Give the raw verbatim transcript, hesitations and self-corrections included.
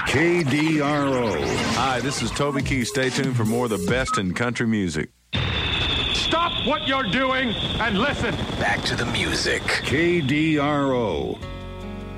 K D R O. Hi, this is Toby Keith. Stay tuned for more of the best in country music. Stop what you're doing and listen. Back to the music. K D R O.